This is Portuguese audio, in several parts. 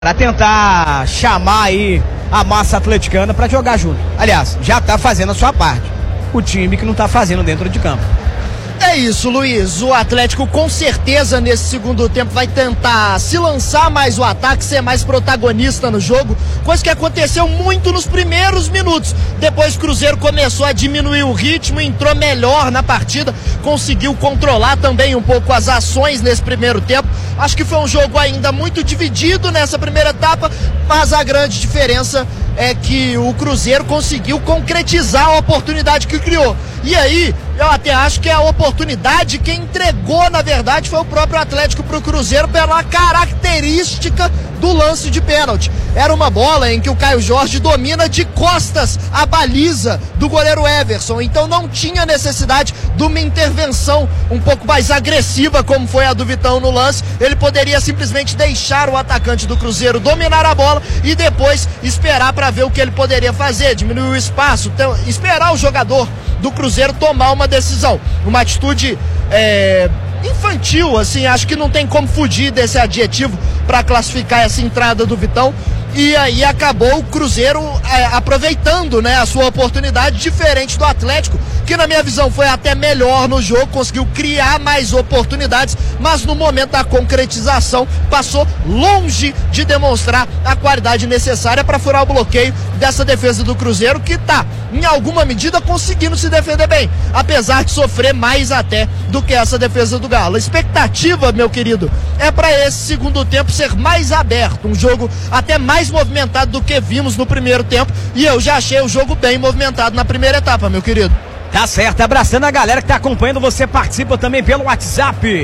para tentar chamar aí a massa atleticana para jogar junto. Aliás, já tá fazendo a sua parte. O time que não tá fazendo dentro de campo. É isso, Luiz. O Atlético com certeza nesse segundo tempo vai tentar se lançar mais o ataque, ser mais protagonista no jogo, coisa que aconteceu muito nos primeiros minutos. Depois o Cruzeiro começou a diminuir o ritmo, entrou melhor na partida, conseguiu controlar também um pouco as ações nesse primeiro tempo. Acho que foi um jogo ainda muito dividido nessa primeira etapa, mas a grande diferença é que o Cruzeiro conseguiu concretizar a oportunidade que criou. E aí, eu até acho que a oportunidade quem entregou, na verdade, foi o próprio Atlético pro Cruzeiro pela característica do lance de pênalti. Era uma bola em que o Caio Jorge domina de costas a baliza do goleiro Everson, então não tinha necessidade de uma intervenção um pouco mais agressiva como foi a do Vitão no lance. Ele poderia simplesmente deixar o atacante do Cruzeiro dominar a bola e depois esperar para ver o que ele poderia fazer, diminuir o espaço, então, esperar o jogador do Cruzeiro tomar uma decisão, uma atitude infantil, assim, acho que não tem como fugir desse adjetivo para classificar essa entrada do Vitão. E aí acabou o Cruzeiro aproveitando, né, a sua oportunidade, diferente do Atlético, que na minha visão foi até melhor no jogo, conseguiu criar mais oportunidades, mas no momento da concretização passou longe de demonstrar a qualidade necessária para furar o bloqueio dessa defesa do Cruzeiro, que está, em alguma medida, conseguindo se defender bem, apesar de sofrer mais até do que essa defesa do Galo. A expectativa, meu querido, é para esse segundo tempo ser mais aberto, um jogo até mais movimentado do que vimos no primeiro tempo, e eu já achei o jogo bem movimentado na primeira etapa, meu querido. Tá certo, abraçando a galera que tá acompanhando, você participa também pelo WhatsApp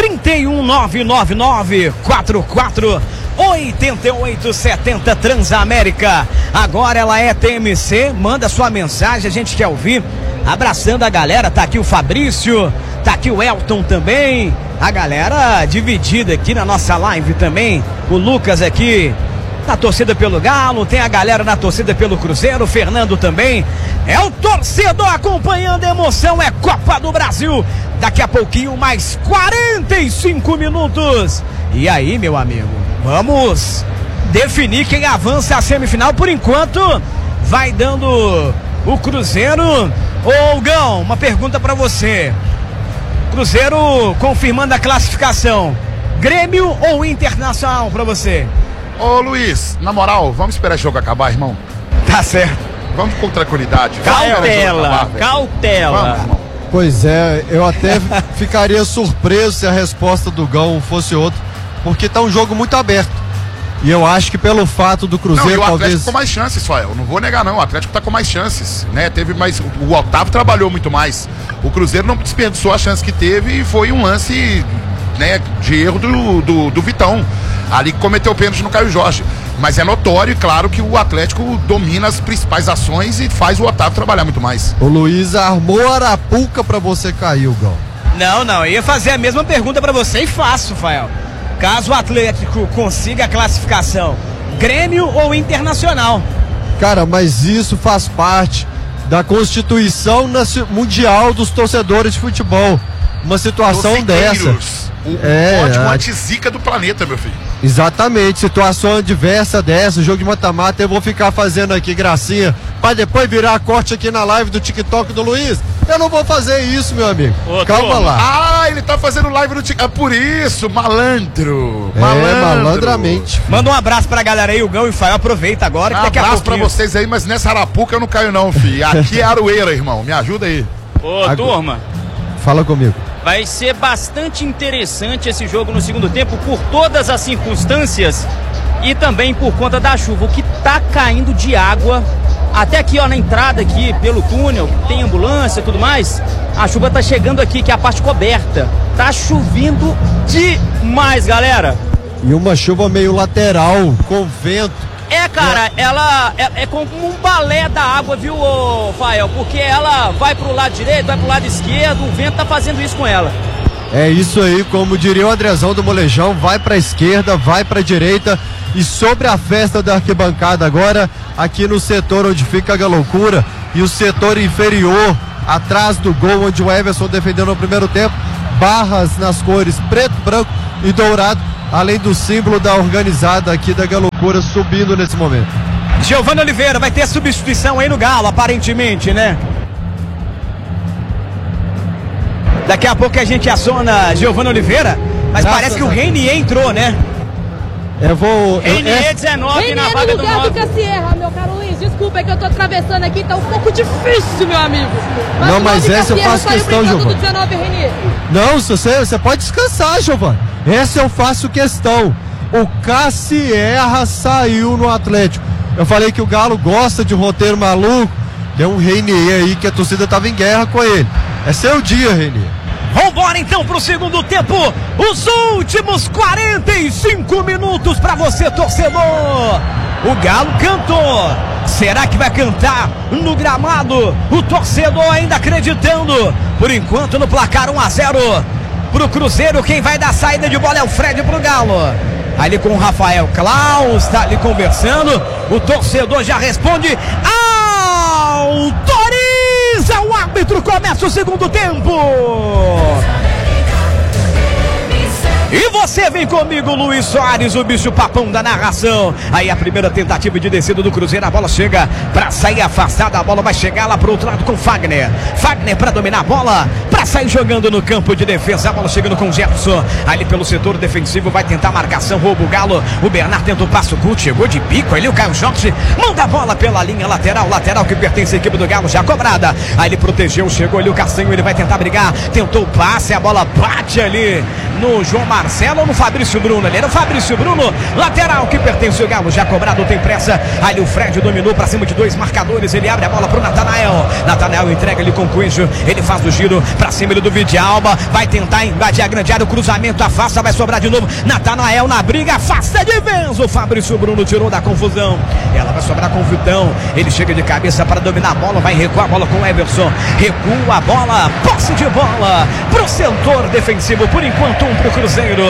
31999448870 Transamérica. Agora ela é TMC, manda sua mensagem, a gente quer ouvir. Abraçando a galera, tá aqui o Fabrício, tá aqui o Elton também, a galera dividida aqui na nossa live também, o Lucas aqui na torcida pelo Galo, tem a galera na torcida pelo Cruzeiro, o Fernando também, é o torcedor acompanhando a emoção, é Copa do Brasil, daqui a pouquinho mais 45 minutos, e aí meu amigo, vamos definir quem avança a semifinal. Por enquanto vai dando o Cruzeiro. Ô Gão, uma pergunta pra você, Cruzeiro confirmando a classificação, Grêmio ou Internacional pra você? Ô Luiz, na moral, vamos esperar esse jogo acabar, irmão? Tá certo. Vamos com tranquilidade. Cautela. Vamos, irmão. Pois é, eu até ficaria surpreso se a resposta do Gão fosse outra, porque tá um jogo muito aberto. E eu acho que pelo fato do Cruzeiro, não, e o talvez... Atlético com mais chances, Fael. Não vou negar, não. O Atlético tá com mais chances, né? Teve mais... O Otávio trabalhou muito mais. O Cruzeiro não desperdiçou a chance que teve e foi um lance, né, de erro do Vitão. Ali que cometeu o pênalti no Caio Jorge. Mas é notório e claro que o Atlético domina as principais ações e faz o Otávio trabalhar muito mais. O Luiz armou a arapuca pra você cair, Gão. Não, eu ia fazer a mesma pergunta pra você e faço, Fael. Caso o Atlético consiga a classificação, Grêmio ou Internacional? Cara, mas isso faz parte da Constituição Mundial dos Torcedores de Futebol. Uma situação dessa. O ódio anti-zica do planeta, meu filho. Exatamente, situação adversa dessa, jogo de mata-mata, eu vou ficar fazendo aqui gracinha pra depois virar corte aqui na live do TikTok do Luiz. Eu não vou fazer isso, meu amigo. Calma lá. Ah, ele tá fazendo live no TikTok. É por isso, malandro. Malandramente. Manda um abraço pra galera aí, o Gão e o Fael, aproveita agora. Que daqui a abraço pra vocês aí, mas nessa arapuca eu não caio não, filho. Aqui é Aroeira, irmão, me ajuda aí. Turma. Fala comigo. Vai ser bastante interessante esse jogo no segundo tempo por todas as circunstâncias e também por conta da chuva. O que tá caindo de água até aqui, ó, na entrada aqui pelo túnel, tem ambulância e tudo mais. A chuva tá chegando aqui, que é a parte coberta. Tá chovendo demais, galera. E uma chuva meio lateral, com vento. Cara, ela é como um balé da água, viu, Fael? Porque ela vai pro lado direito, vai pro lado esquerdo, o vento tá fazendo isso com ela. É isso aí, como diria o Andrezão do Molejão, vai pra esquerda, vai pra direita. E sobre a festa da arquibancada agora, aqui no setor onde fica a loucura, e o setor inferior, atrás do gol onde o Everson defendeu no primeiro tempo, barras nas cores preto, branco e dourado, além do símbolo da organizada aqui da Galocura subindo nesse momento. Giovanni Oliveira vai ter substituição aí no Galo, aparentemente, né? Daqui a pouco a gente aciona Giovanni Oliveira, mas parece que o Reinier entrou, né? Reinier 19 na vaga do 9. Reinier no lugar do Cassierra, meu caro Luiz. Desculpa, é que eu tô atravessando aqui, tá um pouco difícil, meu amigo. Mas essa eu faço questão, Giovanni. 19, Reinier. Não, você pode descansar, Giovanni. Essa eu faço questão. O Cassierra saiu no Atlético. Eu falei que o Galo gosta de roteiro maluco. Tem um Reinier aí que a torcida tava em guerra com ele. É seu dia, Reinier. Vambora então pro segundo tempo. Os últimos 45 minutos pra você, torcedor. O Galo cantou. Será que vai cantar no gramado? O torcedor ainda acreditando. Por enquanto no placar 1-0 pro Cruzeiro. Quem vai dar saída de bola é o Fred pro Galo. Ali com o Rafael Klaus, tá ali conversando. O torcedor já responde. Autoriza! O árbitro começa o segundo tempo. E você vem comigo, Luiz Soares, o bicho papão da narração. Aí a primeira tentativa de descida do Cruzeiro, a bola chega pra sair afastada, a bola vai chegar lá pro outro lado com Fagner. Fagner pra dominar a bola, pra sair jogando no campo de defesa, a bola chegando com Jefferson. Ali pelo setor defensivo, vai tentar a marcação, rouba o Galo. O Bernard tenta o passo curto, chegou de bico, ali o Caio Jorge manda a bola pela linha lateral que pertence à equipe do Galo, já cobrada. Aí ele protegeu, chegou ali o Castanho, ele vai tentar brigar, tentou o passe, a bola bate ali no João Marcelo ou no Fabrício Bruno? Ali era o Fabrício Bruno, lateral que pertence ao Galo, já cobrado, tem pressa. Ali o Fred dominou pra cima de dois marcadores, ele abre a bola pro Natanael. Natanael entrega ele com Coelho, ele faz o giro pra cima ele do Vidalba, vai tentar invadir a grande área, o cruzamento afasta, vai sobrar de novo. Natanael na briga, afasta de vez. O Fabrício Bruno tirou da confusão. Ela vai sobrar com o Vitão, ele chega de cabeça para dominar a bola, vai recuar a bola com o Everson, recua a bola, posse de bola pro setor defensivo, por enquanto 1 pro Cruzeiro,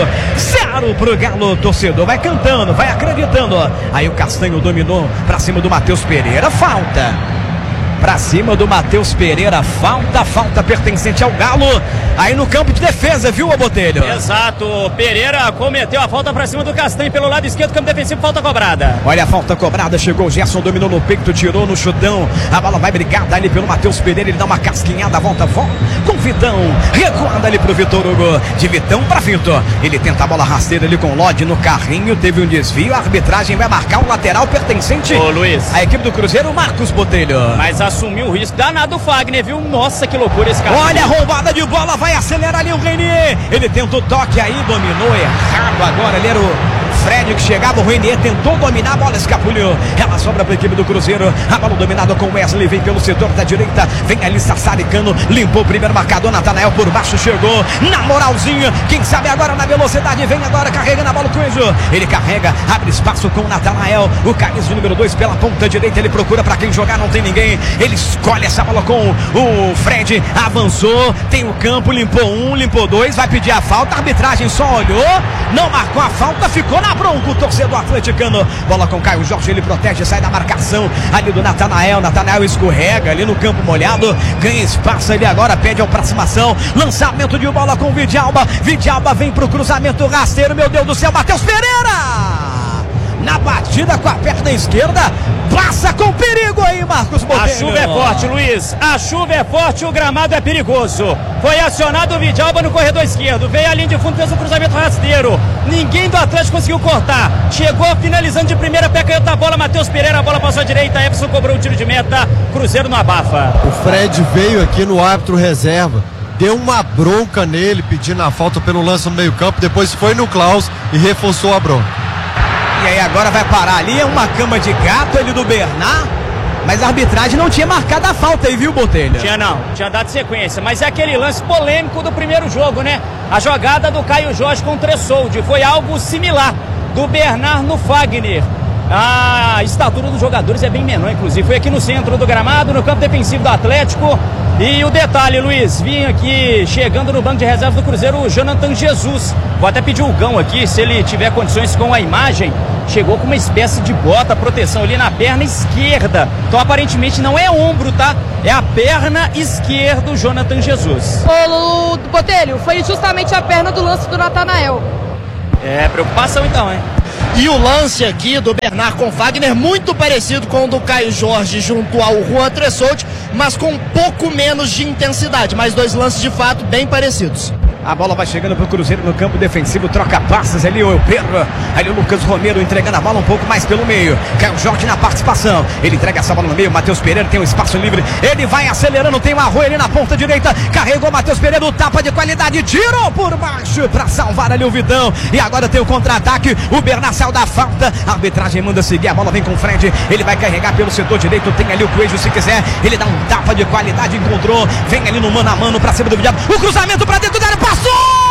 0 pro Galo. Torcedor vai cantando, vai acreditando. Aí o Castanho dominou pra cima do Matheus Pereira, falta pra cima do Matheus Pereira, falta pertencente ao Galo, aí no campo de defesa, viu, Botelho? Exato, Pereira cometeu a falta pra cima do Castanho pelo lado esquerdo, campo defensivo, falta cobrada. Olha a falta cobrada, chegou o Gerson, dominou no peito, tirou no chutão, a bola vai brigada ali pelo Matheus Pereira, ele dá uma casquinhada, volta com Vitão, recuada ali pro Vitor Hugo, de Vitão pra Vitor, ele tenta a bola rasteira ali com o Lodi no carrinho, teve um desvio, a arbitragem vai marcar o lateral pertencente à equipe do Cruzeiro, Marcos Botelho. Mas assumiu o risco danado o Fagner, viu? Nossa, que loucura esse cara. Olha a roubada de bola, vai acelerar ali o Reinier. Ele tenta o toque aí, dominou errado agora. Ele era o Fred que chegava, o Reinier tentou dominar, a bola escapuliu. Ela sobra para a equipe do Cruzeiro. A bola dominada com Wesley, vem pelo setor da direita. Vem ali Sassaricano, limpou o primeiro marcador. Natanael por baixo chegou na moralzinha. Quem sabe agora na velocidade, vem agora carregando a bola com o Enzo. Ele carrega, abre espaço com o Natanael. O camisa número 2 pela ponta direita. Ele procura para quem jogar, não tem ninguém. Ele escolhe essa bola com o Fred. Avançou, tem o campo, limpou 1, limpou 2. Vai pedir a falta, a arbitragem só olhou, não marcou a falta, ficou na bronca o torcedor atleticano. Bola com Caio Jorge, ele protege, sai da marcação ali do Natanael. Natanael escorrega ali no campo molhado, ganha espaço, ele agora pede a aproximação, lançamento de bola com o Vidalba. Vidalba vem pro cruzamento rasteiro, meu Deus do céu, Matheus Pereira na batida com a perna esquerda, passa com perigo aí, Marcos Botelho. A chuva é forte, Luiz, a chuva é forte, o gramado é perigoso. Foi acionado o Vidalba no corredor esquerdo, veio a linha de fundo, fez o cruzamento rasteiro, ninguém do Atlético conseguiu cortar, chegou finalizando de primeira, pé caiu a bola, Matheus Pereira, a bola passou à direita, Everson cobrou o tiro de meta, Cruzeiro não abafa. O Fred veio aqui no árbitro reserva, deu uma bronca nele, pedindo a falta pelo lance no meio campo, depois foi no Klaus e reforçou a bronca. E aí agora vai parar ali, é uma cama de gato ali do Bernard, mas a arbitragem não tinha marcado a falta aí, viu, Botelho? Tinha não, tinha dado sequência, mas é aquele lance polêmico do primeiro jogo, né? A jogada do Caio Jorge com o Tressoldi, foi algo similar do Bernard no Fagner. A estatura dos jogadores é bem menor, inclusive. Foi aqui no centro do gramado, no campo defensivo do Atlético. E o detalhe, Luiz, vim aqui chegando no banco de reserva do Cruzeiro, o Jonathan Jesus. Vou até pedir o Gão aqui, se ele tiver condições com a imagem. Chegou com uma espécie de bota, proteção ali na perna esquerda. Então aparentemente não é ombro, tá? É a perna esquerda do Jonathan Jesus. Ô, Botelho, foi justamente a perna do lance do Natanael. É, preocupação então, hein? E o lance aqui do Bernard com Fagner, muito parecido com o do Caio Jorge junto ao Juan Tressolti, mas com um pouco menos de intensidade. Mas 2 lances de fato bem parecidos. A bola vai chegando pro Cruzeiro no campo defensivo, troca passes ali o Pedro, ali o Lucas Romero entregando a bola um pouco mais pelo meio. Caio Jorge na participação, ele entrega essa bola no meio, Matheus Pereira tem um espaço livre, ele vai acelerando, tem um Arroio ali na ponta direita, carregou Matheus Pereira, o tapa de qualidade, tirou por baixo pra salvar ali o Vitão, e agora tem o contra-ataque, o Bernard saiu da falta, a arbitragem manda seguir, a bola vem com o Fred, ele vai carregar pelo setor direito, tem ali o Coelho se quiser, ele dá um tapa de qualidade, encontrou, vem ali no mano a mano pra cima do Vidiabo, o cruzamento pra dentro da área, passou!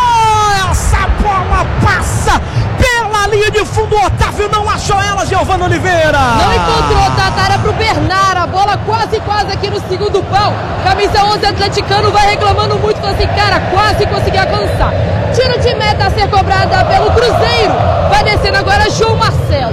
Essa bola passa pela linha de fundo, o Otávio não achou ela, Giovana Oliveira. Não encontrou, Tatara pro Bernard, a bola quase aqui no segundo pau. Camisa 11 atleticano vai reclamando muito, falando assim, cara, quase conseguiu alcançar. Tiro de meta a ser cobrada pelo Cruzeiro, vai descendo agora João Marcelo.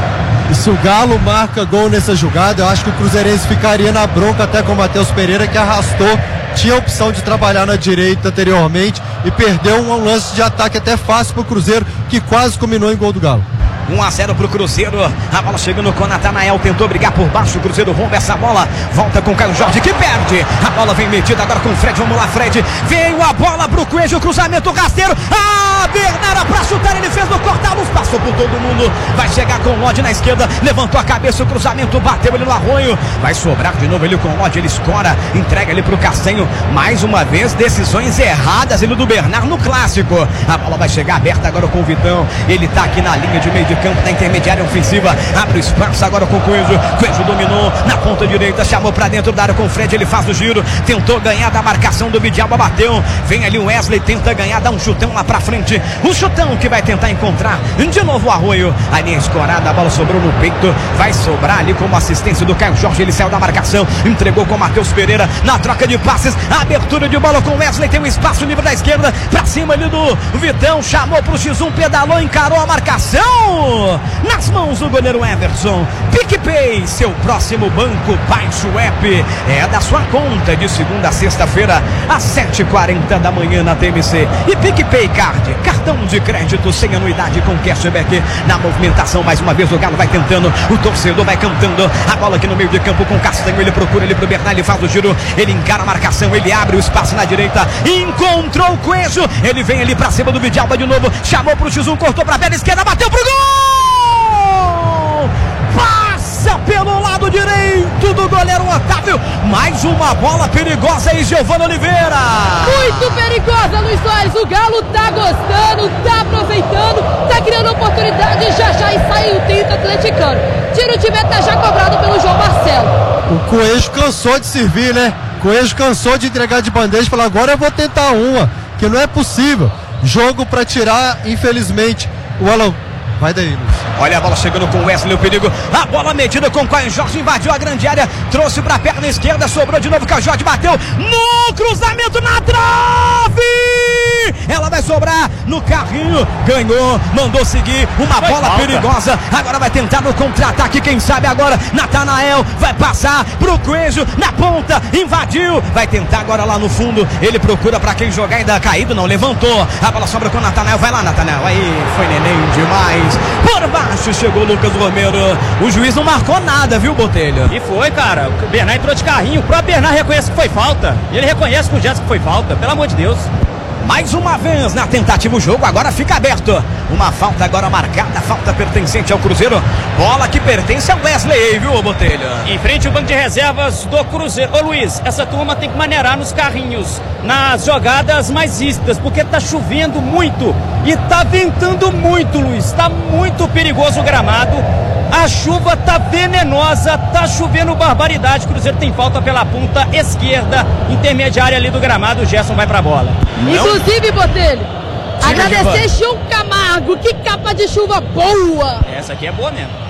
E se o Galo marca gol nessa jogada, eu acho que o Cruzeirense ficaria na bronca até com o Matheus Pereira, que arrastou, tinha a opção de trabalhar na direita anteriormente e perdeu um lance de ataque até fácil pro Cruzeiro, que quase culminou em gol do Galo. 1-0 pro Cruzeiro, a bola chegando com o Natanael, tentou brigar por baixo, o Cruzeiro rompe essa bola, volta com o Caio Jorge que perde, a bola vem metida agora com o Fred, vamos lá Fred, veio a bola pro Coelho, cruzamento rasteiro, Bernard pra chutar, ele fez no corta-luz, passou por todo mundo, vai chegar com o Lodge na esquerda, levantou a cabeça, o cruzamento bateu ele no Arroio, vai sobrar de novo ele com o Lodge, ele escora, entrega ele pro Castanho, mais uma vez decisões erradas ele do Bernard no clássico, a bola vai chegar aberta agora com o Vitão, ele tá aqui na linha de meio de campo, na intermediária ofensiva, abre o espaço agora com o Coelho dominou na ponta direita, chamou pra dentro da área com o Fred, ele faz o giro, tentou ganhar da marcação do Bidiaba, bateu, vem ali o Wesley, tenta ganhar, dá um chutão lá pra frente, um chutão que vai tentar encontrar de novo o Arroio, a linha escorada, a bola sobrou no peito, vai sobrar ali como assistência do Caio Jorge, ele saiu da marcação, entregou com o Matheus Pereira, na troca de passes, a abertura de bola com o Wesley, tem um espaço livre da esquerda, pra cima ali do Vitão, chamou pro X1, pedalou, encarou a marcação, nas mãos do goleiro Everson. PicPay, seu próximo banco, baixe o app, é da sua conta de segunda a sexta-feira às 7h40 da manhã na TMC. E PicPay Card, cartão de crédito sem anuidade com cashback na movimentação. Mais uma vez o Galo vai tentando, o torcedor vai cantando, a bola aqui no meio de campo com o Castanho, ele procura ele pro Bernard, ele faz o giro, ele encara a marcação, ele abre o espaço na direita, encontrou o Coelho, ele vem ali pra cima do Vidialba de novo, chamou pro X1, cortou pra perna esquerda, bateu pro gol! Passa pelo lado direito do goleiro Otávio, mais uma bola perigosa aí, Giovana Oliveira. Muito perigosa, Luiz Soares, o Galo tá gostando, tá aproveitando, tá criando oportunidade, já e sai o tento atleticano. Tiro de meta já cobrado pelo João Marcelo. O Coelho cansou de servir, né? O Coelho cansou de entregar de bandeja e falou, agora eu vou tentar uma, que não é possível. Jogo pra tirar, infelizmente, o Alan. Vai daí, Luiz. Olha a bola chegando com o Wesley, o perigo, a bola medida com o Caio Jorge, invadiu a grande área, trouxe pra perna esquerda, sobrou de novo, Caio Jorge bateu no cruzamento na trave, ela vai sobrar no carrinho, ganhou, mandou seguir, uma bola perigosa, agora vai tentar no contra-ataque, quem sabe agora, Natanael vai passar pro Coelho, na ponta, invadiu, vai tentar agora lá no fundo, ele procura pra quem jogar, ainda caído, não, levantou, a bola sobra com o Natanael, vai lá Natanael, aí foi neném demais, por baixo chegou o Lucas Romero, o juiz não marcou nada, viu, Botelho? E foi, cara, o Bernard entrou de carrinho, o próprio Bernard reconhece que foi falta, e ele reconhece com o gesto que foi falta, pelo amor de Deus. Mais uma vez na tentativa, o jogo agora fica aberto. Uma falta agora marcada, falta pertencente ao Cruzeiro. Bola que pertence ao Wesley, viu, Botelho? Em frente ao banco de reservas do Cruzeiro. Ô Luiz, essa turma tem que maneirar nos carrinhos, nas jogadas mais íspidas, porque tá chovendo muito e tá ventando muito, Luiz. Tá muito perigoso o gramado. A chuva tá venenosa, tá chovendo barbaridade. O Cruzeiro tem falta pela ponta esquerda, intermediária ali do gramado. O Gerson vai pra bola. Inclusive, Botelho, agradecer João Camargo, que capa de chuva boa. Essa aqui é boa mesmo.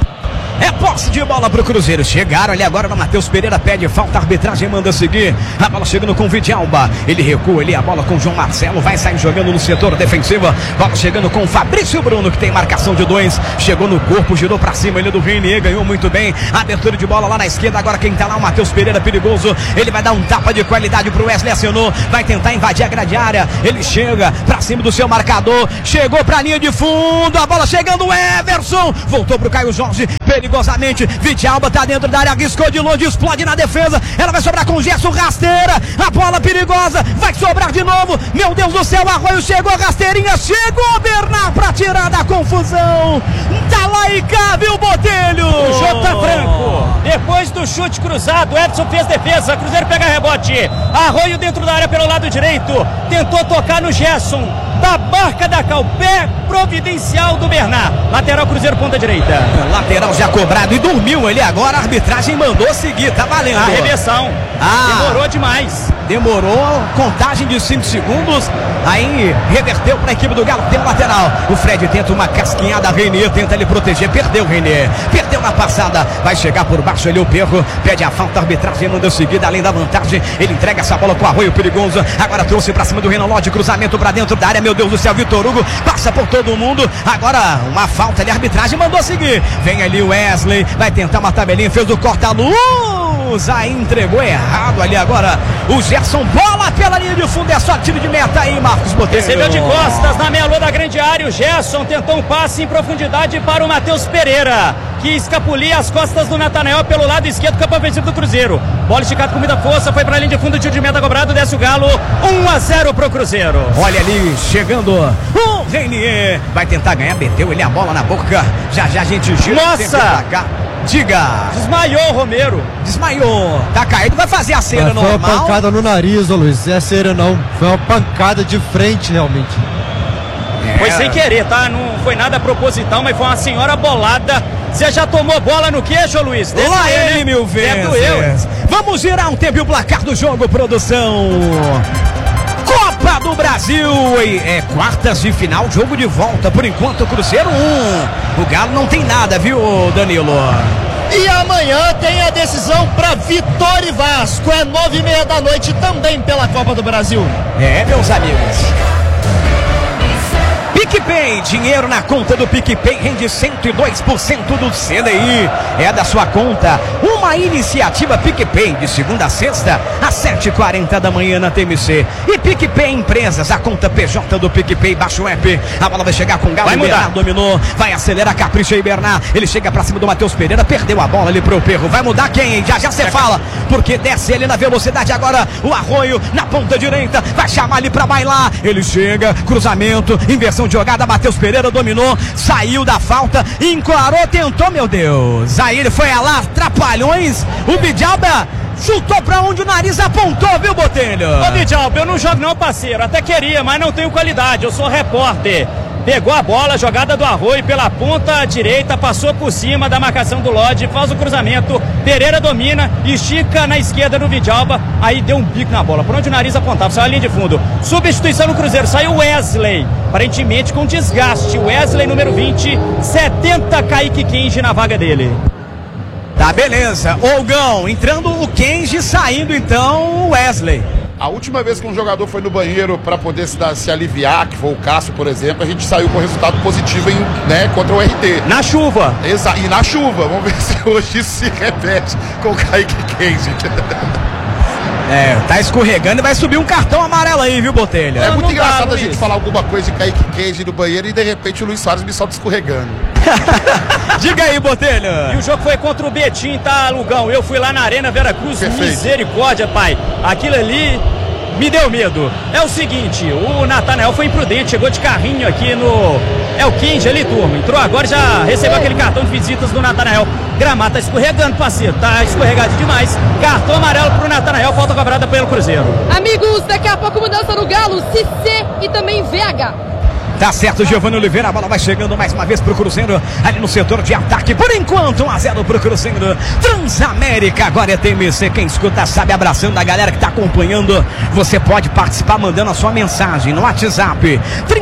É posse de bola pro Cruzeiro. Chegaram ali agora no Matheus Pereira, pede falta, a arbitragem manda seguir. A bola chegando com o Vidalba. Ele recua ali a bola com o João Marcelo. Vai sair jogando no setor defensivo. Bola chegando com o Fabrício Bruno, que tem marcação de 2. Chegou no corpo, girou pra cima. Ele é do Reinier, ganhou muito bem. Abertura de bola lá na esquerda. Agora quem tá lá, o Matheus Pereira, perigoso. Ele vai dar um tapa de qualidade pro Wesley, acionou. Vai tentar invadir a grande área. Ele chega pra cima do seu marcador. Chegou pra linha de fundo. A bola chegando, o Everson. Voltou pro Caio Jorge. Perigosamente, Vidalba tá dentro da área, arriscou de longe, explode na defesa, ela vai sobrar com o Gerson, rasteira, a bola perigosa, vai sobrar de novo, meu Deus do céu, Arroio chegou, rasteirinha, chegou Bernard pra tirar da confusão, tá lá e cá, viu, Botelho? O jogo tá franco, depois do chute cruzado, Edson fez defesa, Cruzeiro pega rebote, Arroio dentro da área pelo lado direito, tentou tocar no Gerson, da barca da Calpé, providencial do Bernard, lateral Cruzeiro, ponta direita. Lateral já cobrado e dormiu ali agora, a arbitragem mandou seguir, tá valendo. Arremessão, demorou demais. Demorou, contagem de 5 segundos, aí reverteu para a equipe do Galo, tem o lateral. O Fred tenta uma casquinhada, Reinier tenta ele proteger, perdeu o Reinier, perdeu na passada, vai chegar por baixo ali o Perro, pede a falta, a arbitragem manda seguida, além da vantagem, ele entrega essa bola com o Arroio, perigoso, agora trouxe para cima do Renan Lodge, cruzamento para dentro da área, meu Deus do céu, Vitor Hugo, passa por todo mundo, agora uma falta ali, a arbitragem mandou seguir, vem ali o Wesley, vai tentar uma tabelinha, fez o corta-luz, aí entregou errado ali agora, o Gerson, bola pela linha de fundo, é só tiro de meta aí, Marcos Botelho. Recebeu de costas na meia-lua da grande área, o Gerson tentou um passe em profundidade para o Matheus Pereira, que escapulia as costas do Natanael pelo lado esquerdo do campo ofensivo do Cruzeiro. Bola esticada com muita força, foi para a linha de fundo, tiro de meta cobrado, desce o Galo, 1-0 pro Cruzeiro. Olha ali, chegando o Reinier, vai tentar ganhar, meteu ele a bola na boca, já a gente gira. Nossa! Diga! Desmaiou o Romero. Desmaiou. Tá caído, vai fazer a cera normal. Foi uma pancada no nariz, ô Luiz. Não é cera não. Foi uma pancada de frente, realmente. Foi sem querer, tá? Não foi nada proposital, mas foi uma senhora bolada. Você já tomou bola no queixo, Luiz? Deve lá doer, ele, né? Mil vezes. Vamos girar um tempo e o placar do jogo, produção. Copa do Brasil, é quartas de final, jogo de volta, por enquanto Cruzeiro 1, o Galo não tem nada, viu, Danilo? E amanhã tem a decisão para Vitória e Vasco, é 9h30 da noite também pela Copa do Brasil. É, meus amigos. PicPay, dinheiro na conta do PicPay rende 102% do CDI, é da sua conta, uma iniciativa PicPay de segunda a sexta às 7h40 da manhã na TMC, e PicPay Empresas, a conta PJ do PicPay, baixa o app, a bola vai chegar com o Galo, Bernard dominou, vai acelerar, capricha aí Bernard, ele chega pra cima do Matheus Pereira, perdeu a bola ali pro Perro, vai mudar quem, hein? Já você fala, porque desce ele na velocidade agora, o Arroio na ponta direita, vai chamar ali pra bailar, ele chega, cruzamento, inversão de jogada, Matheus Pereira dominou, saiu da falta, encarou, tentou, meu Deus, aí ele foi lá, trapalhões, o Vidalba chutou pra onde o nariz apontou, viu, Botelho? Ô Vidalba, eu não jogo não, parceiro, até queria, mas não tenho qualidade, eu sou repórter. Pegou a bola, jogada do Arroio pela ponta direita, passou por cima da marcação do Lodge, faz o cruzamento, Pereira domina, estica na esquerda no Vidalba, aí deu um bico na bola, por onde o nariz apontava, saiu a linha de fundo. Substituição no Cruzeiro, saiu Wesley, aparentemente com desgaste, Wesley número 20, 70, Kaique Kenji na vaga dele. Tá, beleza, Olgão, entrando o Kenji, saindo então o Wesley. A última vez que um jogador foi no banheiro para poder se aliviar, que foi o Cássio, por exemplo, a gente saiu com resultado positivo contra o RT. Na chuva. Exato, e na chuva. Vamos ver se hoje isso se repete com o Kaique Kenji. Tá escorregando e vai subir um cartão amarelo aí, viu, Botelho? É muito engraçado a gente falar alguma coisa de Kaique Kenji no banheiro e de repente o Luiz Soares me solta escorregando. Diga aí, Botelho. E o jogo foi contra o Betim, tá, Lugão? Eu fui lá na Arena Veracruz, perfeito. Misericórdia, pai. Aquilo ali me deu medo. É o seguinte, o Natanael foi imprudente, chegou de carrinho aqui no... É o Kenji ali, turma. Entrou agora e já recebeu aquele cartão de visitas do Natanael. Gramado tá escorregando, parceiro. Tá escorregado demais. Cartão amarelo pro Natanael, falta cobrada pelo Cruzeiro. Amigos, daqui a pouco mudança no Galo, Cissé e também VH. Tá certo, Giovanni Oliveira, a bola vai chegando mais uma vez pro Cruzeiro, ali no setor de ataque, por enquanto 1-0 pro Cruzeiro. Transamérica, agora é TMC, quem escuta sabe, abraçando a galera que tá acompanhando. Você pode participar mandando a sua mensagem no WhatsApp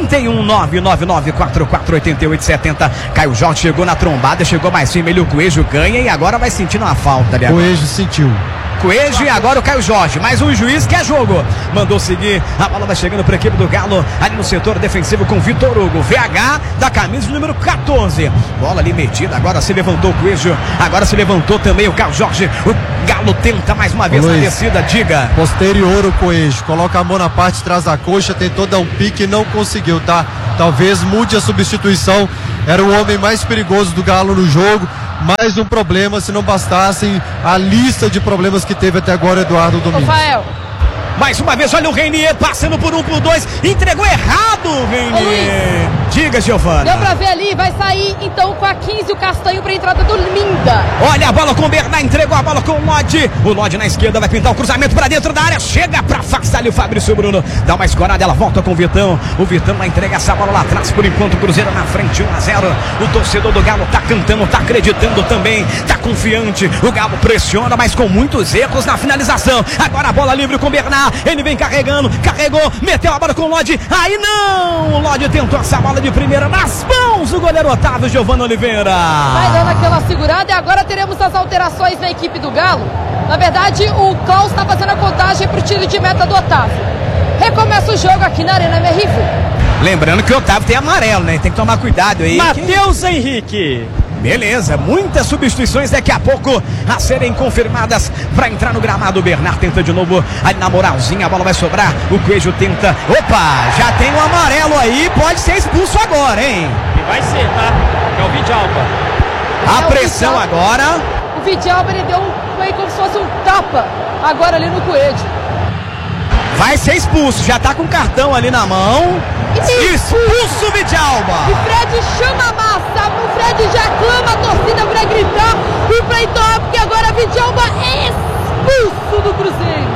31999448870. Caio Jorge chegou na trombada, chegou mais firme, ele o Coelho ganha e agora vai sentindo uma falta ali agora. Coelho sentiu. Coelho e agora o Caio Jorge, mais um juiz quer jogo, mandou seguir, a bola vai chegando para a equipe do Galo, ali no setor defensivo com Vitor Hugo, VH da camisa número 14, bola ali metida, agora se levantou o Coelho, agora se levantou também o Caio Jorge, o Galo tenta mais uma vez Luiz, na descida, diga. Posterior o Coelho, coloca a mão na parte de trás da coxa, tentou dar um pique e não conseguiu, tá? Talvez mude a substituição, era o homem mais perigoso do Galo no jogo. Mais um problema, se não bastassem a lista de problemas que teve até agora Eduardo Domingos. Rafael. Mais uma vez, olha o Reinier passando por 1 por 2, entregou errado o Reinier. Diga, Giovana. Deu pra ver ali, vai sair então com a 15 o Castanho pra entrada do Minda. Olha a bola com o Bernard, entregou a bola com o Lodge. O Lodge na esquerda vai pintar o cruzamento pra dentro da área. Chega pra afastar ali o Fabrício Bruno. Dá uma escorada, ela volta com o Vitão. O Vitão vai entregar essa bola lá atrás. Por enquanto, o Cruzeiro na frente, 1-0. O torcedor do Galo tá cantando, tá acreditando também. Tá confiante. O Galo pressiona, mas com muitos erros na finalização. Agora a bola livre com o Bernard. Ele vem carregando, carregou, meteu a bola com o Lodge. Aí não! O Lodge tentou essa bola de primeira nas mãos do goleiro Otávio Giovanni Oliveira. Vai dando aquela segurada e agora teremos as alterações na equipe do Galo. Na verdade, o Klaus está fazendo a contagem para o tiro de meta do Otávio. Recomeça o jogo aqui na Arena MRV. Lembrando que o Otávio tem amarelo, né? Tem que tomar cuidado aí. Matheus Henrique. Beleza, muitas substituições daqui a pouco a serem confirmadas para entrar no gramado. O Bernard tenta de novo ali na moralzinha, a bola vai sobrar, o Coelho tenta, opa, já tem um amarelo aí, pode ser expulso agora, hein? E vai ser, tá? É o Vidalba. A pressão agora. O Vidalba, ele deu meio como se fosse um tapa agora ali no Coelho. Vai ser expulso, já tá com cartão ali na mão. Expulso o Vidalba. E Fred chama a massa, o Fred já clama a torcida pra gritar e pra entoar, porque agora Vidalba é expulso do Cruzeiro.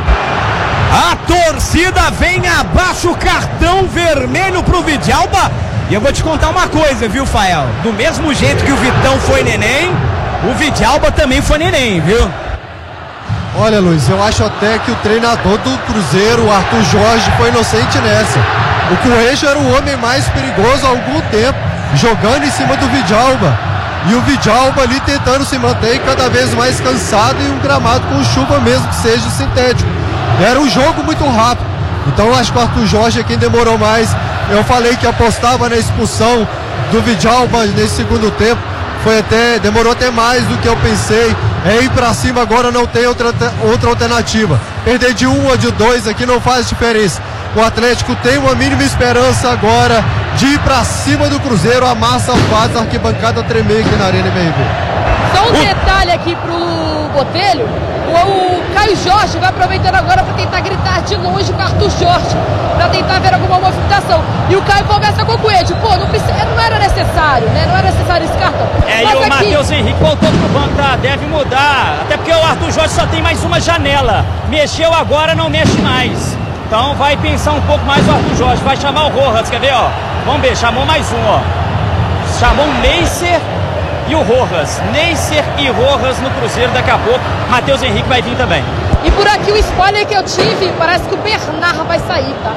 A torcida vem abaixo, cartão vermelho pro Vidalba. E eu vou te contar uma coisa, viu, Fael? Do mesmo jeito que o Vitão foi neném, o Vidalba também foi neném, viu? Olha, Luiz, eu acho até que o treinador do Cruzeiro, o Arthur Jorge, foi inocente nessa. O Coelho era o homem mais perigoso há algum tempo, jogando em cima do Vidalba. E o Vidalba ali tentando se manter cada vez mais cansado em um gramado com chuva mesmo que seja sintético. Era um jogo muito rápido. Então eu acho que o Arthur Jorge é quem demorou mais. Eu falei que apostava na expulsão do Vidalba nesse segundo tempo. Demorou até mais do que eu pensei. É ir pra cima agora, não tem outra alternativa. Perder de 1 ou de 2 aqui não faz diferença. O Atlético tem uma mínima esperança agora de ir pra cima do Cruzeiro. A massa faz a arquibancada tremer aqui na Arena MRV. Só um detalhe aqui pro Botelho. O Caio Jorge vai aproveitando agora para tentar gritar de longe com o Arthur Jorge, para tentar ver alguma movimentação. E o Caio conversa com o Coelho. Pô, não era necessário, né? Não era necessário esse cartão. E o Matheus Henrique voltou pro banco, tá? Deve mudar. Até porque o Arthur Jorge só tem mais uma janela. Mexeu agora, não mexe mais. Então vai pensar um pouco mais o Arthur Jorge. Vai chamar o Rojas, quer ver, ó? Vamos ver, chamou mais um, ó. Chamou o Neisser e o Rojas. Neisser e Rojas no Cruzeiro. Daqui a pouco, Matheus Henrique vai vir também. E por aqui o spoiler que eu tive, parece que o Bernard vai sair, tá?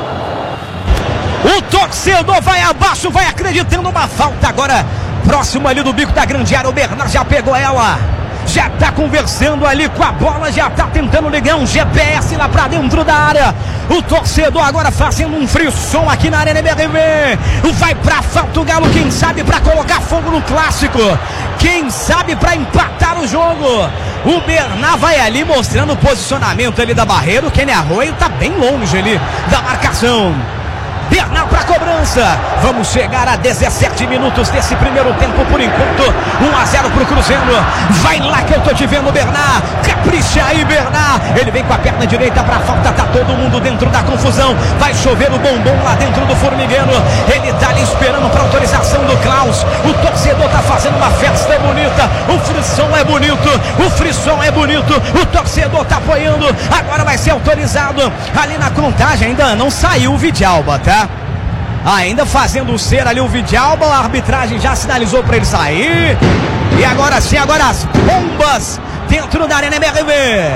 O torcedor vai abaixo, vai acreditando uma falta agora. Próximo ali do bico da grande área, o Bernard já pegou ela. Já tá conversando ali com a bola, já tá tentando ligar um GPS lá pra dentro da área. O torcedor agora fazendo um frisson aqui na Arena MRV. Vai pra falta o Galo, quem sabe pra colocar fogo no clássico. Quem sabe pra empatar o jogo. O Bernard vai ali mostrando o posicionamento ali da barreira. O Kenny Arroio tá bem longe ali da marcação. Bernard para cobrança. Vamos chegar a 17 minutos desse primeiro tempo por enquanto. 1-0 pro Cruzeiro. Vai lá que eu tô te vendo, Bernard. Capricha aí, Bernard. Ele vem com a perna direita pra falta. Tá todo mundo dentro da confusão. Vai chover o bombom lá dentro do formigueiro. Ele tá ali esperando pra autorização do Klaus. O torcedor tá fazendo uma festa bonita. O frisson é bonito. O frisson é bonito. O torcedor tá apoiando. Agora vai ser autorizado. Ali na contagem ainda não saiu o Vidalba, tá? Ainda fazendo cera ali o Vidalba, a arbitragem já sinalizou para ele sair. E agora sim, agora as bombas dentro da Arena MRV.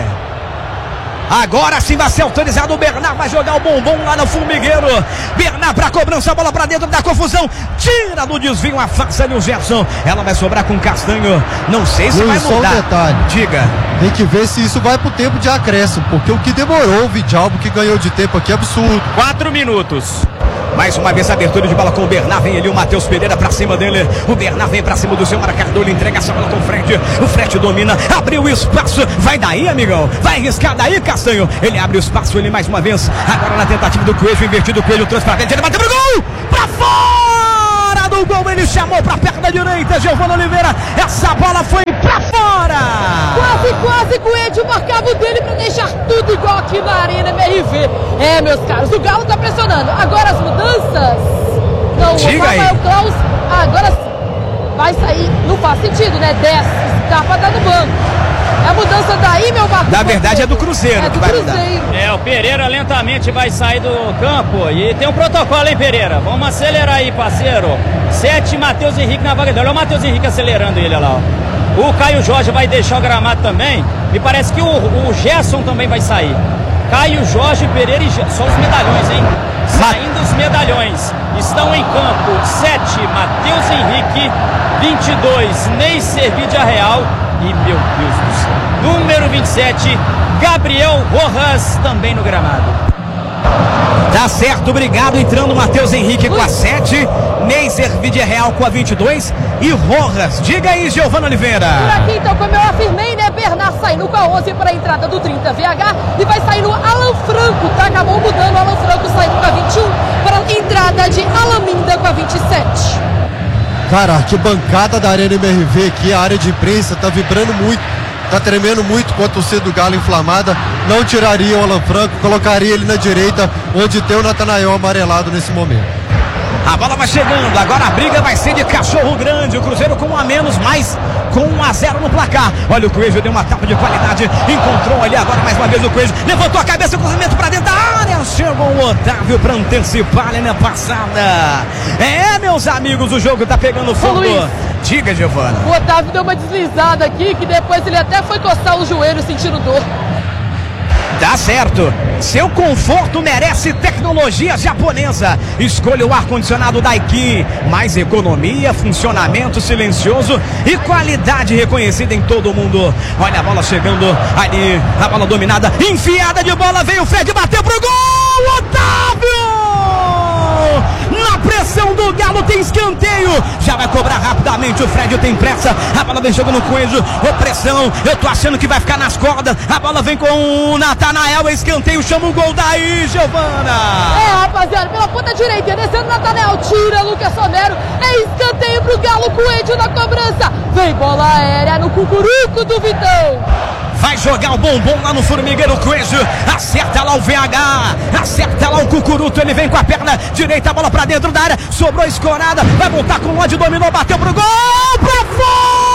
Agora sim vai ser autorizado. O Bernard vai jogar o bombom lá no formigueiro. Bernard pra cobrança, a bola pra dentro da confusão. Tira do desvio, afasta ali o Gerson. Ela vai sobrar com o Castanho. Não sei se vai mudar. Só um detalhe. Diga. Tem que ver se isso vai pro tempo de acréscimo, porque o que demorou o Vidalba, que ganhou de tempo aqui, é absurdo. 4 minutos. Mais uma vez a abertura de bola com o Bernard. Vem ali o Matheus Pereira pra cima dele. O Bernard vem pra cima do seu marcador. Ele entrega essa bola com o Fred. O Fred domina. Abriu o espaço. Vai daí, amigão. Vai arriscar daí, Castanho. Ele abre o espaço. Ele mais uma vez. Agora na tentativa do Coelho. Invertido. O Coelho trouxe pra frente. Ele bateu pro gol. Pra fora do gol. Ele chamou pra perna direita. Giovana Oliveira. Essa bola foi pra fora. Quase Coelho marcava o dele pra deixar tudo igual aqui na Arena MRV. É, meus caros, o Galo tá pressionando. Agora as mudanças. Não, diga o Rafael aí. Klaus agora vai sair. Não faz sentido, né? 10. Scarpa tá no banco. É a mudança daí, meu Marcos? Na verdade é do Cruzeiro É que do vai Cruzeiro. O Pereira lentamente vai sair do campo. E tem um protocolo, hein, Pereira? Vamos acelerar aí, parceiro. 7, Matheus Henrique na vaga dele. Olha o Matheus Henrique acelerando ele, olha lá, ó. O Caio Jorge vai deixar o gramado também. Me parece que o Gerson também vai sair. Caio Jorge, Pereira e Gerson. Só os medalhões, hein? Saindo os medalhões. Estão em campo 7, Matheus Henrique. 22, Ney Servidia Real. E, meu Deus do céu, número 27, Gabriel Rojas também no gramado. Tá certo, obrigado. Entrando o Matheus Henrique com a 7, Neiser Vidreal com a 22 e Rojas. Diga aí, Giovana Oliveira. Por aqui, então, como eu afirmei, né? Bernard saindo com a 11 para a entrada do 30 VH e vai sair no Alan Franco, tá? Acabou mudando o Alan Franco saindo com a 21 para a entrada de Alaminda com a 27. Cara, a arquibancada da Arena MRV aqui, a área de imprensa tá vibrando muito, tá tremendo muito com a torcida do Galo inflamada. Não tiraria o Alan Franco, colocaria ele na direita, onde tem o Natanael amarelado nesse momento. A bola vai chegando, agora a briga vai ser de cachorro grande. O Cruzeiro com 1 a menos, mas com 1-0 no placar. Olha, o Coelho deu uma tapa de qualidade, encontrou ali agora mais uma vez o Coelho, levantou a cabeça, o cruzamento pra dentro da área. Chegou o Otávio pra antecipar a linha passada. É, meus amigos, o jogo tá pegando fogo. Diga, Giovana. O Otávio deu uma deslizada aqui, que depois ele até foi coçar o joelho sentindo dor. Tá certo. Seu conforto merece tecnologia japonesa. Escolha o ar-condicionado Daikin. Mais economia, funcionamento silencioso e qualidade reconhecida em todo o mundo. Olha a bola chegando ali. A bola dominada. Enfiada de bola. Veio o Fred, bateu pro gol. Otávio! Na pressão do Galo tem escanteio. Já vai cobrar rapidamente. O Fred tem pressa. A bola vem jogando com Coelho. Opressão. Eu tô achando que vai ficar nas cordas. A bola vem com o Natanael. Escanteio. Chama o gol daí, Giovana. É, rapaziada. Pela ponta direita. Descendo o Natanael. Tira Lucas Somero. É escanteio pro Galo. Coelho na cobrança. Vem bola aérea no cucuruco do Vitão. Vai jogar o bombom lá no formigueiro Coelho. Acerta lá o VH. Acerta lá o Cucuruto. Ele vem com a perna direita. A bola pra dentro da área. Sobrou escorada. Vai voltar com o ódio. Dominou. Bateu pro gol. Pra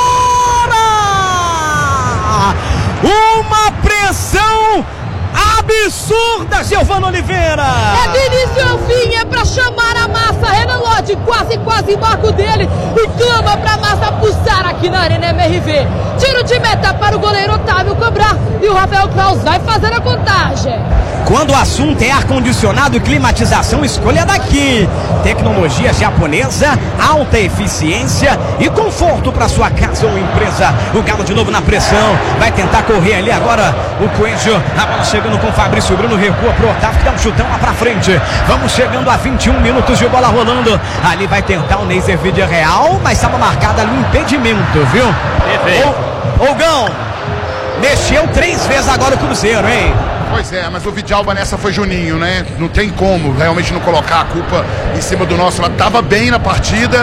fora. Uma pressão absurda, Giovana Oliveira. É do início ao fim. É pra chamar a massa. Renan Lodge quase marca o dele. E clama pra massa pulsar aqui na Arena MRV. Tiro de meta para o goleiro Otávio cobrar. E o Rafael Klaus vai fazer a contagem. Quando o assunto é ar-condicionado e climatização, escolha daqui. Tecnologia japonesa, alta eficiência e conforto para sua casa ou empresa. O Galo de novo na pressão. Vai tentar correr ali agora o Coelho. A bola chegando com o Fabrício Bruno. Recua pro Otávio que dá um chutão lá pra frente. Vamos chegando a 21 minutos de bola rolando. Ali vai tentar o Neiser Vidreal, mas estava marcado ali um impedimento, viu? Perfeito. Ô Gão, mexeu 3 vezes agora o Cruzeiro, hein? Pois é, mas o Vidalba nessa foi Juninho, né? Não tem como realmente não colocar a culpa em cima do nosso. Ela tava bem na partida,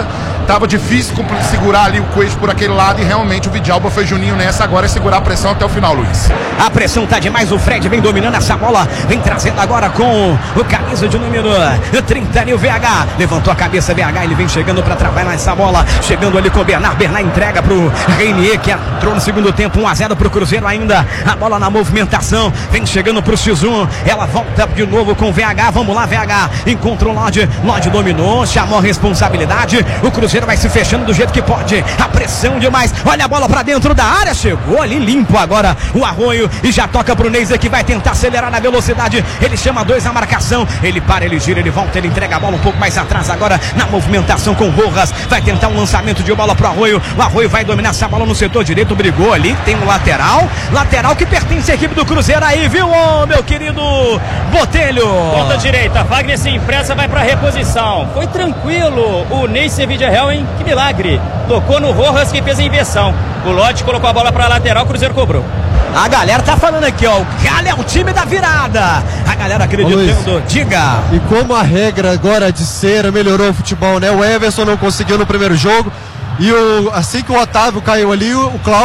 Tava difícil segurar ali o Coelho por aquele lado e realmente o Vidalba foi Juninho nessa. Agora é segurar a pressão até o final, Luiz. A pressão tá demais, o Fred vem dominando essa bola, vem trazendo agora com o camisa de número 30 ali o VH, levantou a cabeça VH, ele vem chegando para trabalhar nessa bola, chegando ali com o Bernard entrega pro Reinier, que entrou no segundo tempo, 1-0 pro Cruzeiro ainda, a bola na movimentação, vem chegando pro X1, ela volta de novo com o VH, vamos lá VH, encontrou o Lodge dominou, chamou a responsabilidade, o Cruzeiro vai se fechando do jeito que pode, a pressão demais, olha a bola pra dentro da área, chegou ali limpo agora o Arroio e já toca pro Neiser que vai tentar acelerar na velocidade, ele chama 2 na marcação, ele para, ele gira, ele volta, ele entrega a bola um pouco mais atrás agora na movimentação com Rojas, vai tentar um lançamento de bola pro Arroio, o Arroio vai dominar essa bola no setor direito, brigou ali, tem um lateral que pertence à equipe do Cruzeiro aí, viu, meu querido Botelho? Ponta direita, Wagner se impressa, vai pra reposição, foi tranquilo o Neiser Villarreal, hein? Que milagre, tocou no Rojas que fez a inversão, o Lodge colocou a bola pra lateral, o Cruzeiro cobrou. A galera tá falando aqui, ó, o Galo é o time da virada. A galera acreditando, diga. E como a regra agora de cera melhorou o futebol, né? O Everson não conseguiu no primeiro jogo e assim que o Otávio caiu ali, o Cláudio